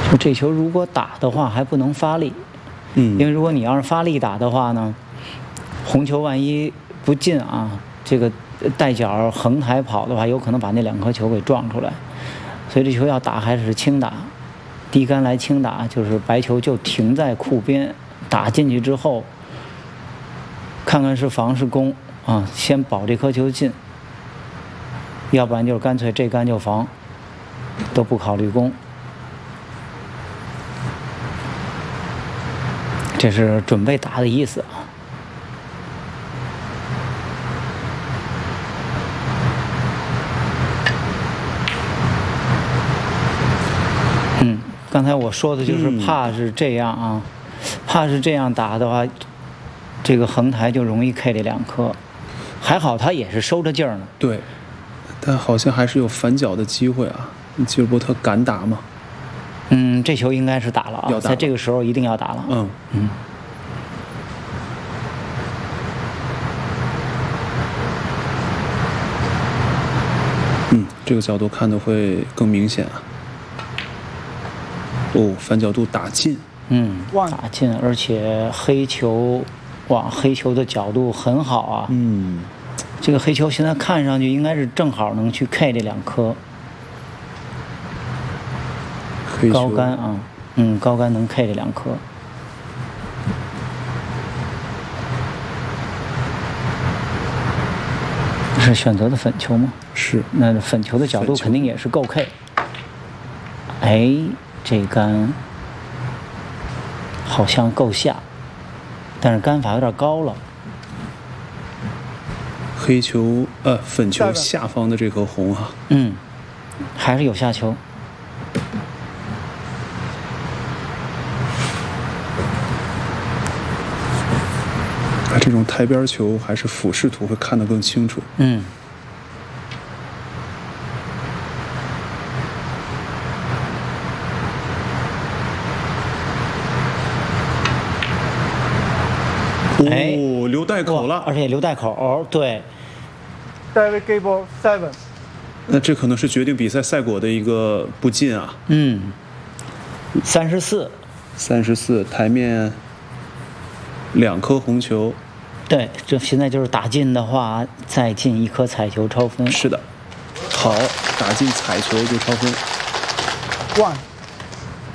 这球如果打的话还不能发力，因为如果你要是发力打的话呢，红球万一不进啊，这个带脚横抬跑的话，有可能把那2颗球给撞出来。所以这球要打还是轻打，低杆来轻打，就是白球就停在库边，打进去之后，看看是防是攻啊，先保这颗球进，要不然就是干脆这杆就防，都不考虑攻。这是准备打的意思啊。刚才我说的就是怕是这样啊，怕是这样打的话，这个横台就容易 K 这2颗。还好他也是收着劲儿呢。 对，但好像还是有反脚的机会啊。吉尔伯特敢打吗？ 这球应该是打了啊，在这个时候一定要打了。 这个角度看的会更明显啊。反角度打进， 打进，而且黑球，哇，黑球的角度很好啊。这个黑球现在看上去应该是正好能去 K 这2颗。高杆啊，高杆能 K 这2颗。是选择的粉球吗？ 是。 那粉球的角度肯定也是够 K。哎，这杆好像够下，但是杆法有点高了。 黑球粉球下方的这颗红啊， 还是有下球。 这种台边球还是俯视图会看得更清楚。留袋口了， 而且留袋口，对。 David Gable 7。 那这可能是决定比赛赛果的一个不进啊。 34， 台面2颗红球。 对，这现在就是打进的话，再进1颗彩球超分。 是的，好，打进彩球就超分。 1。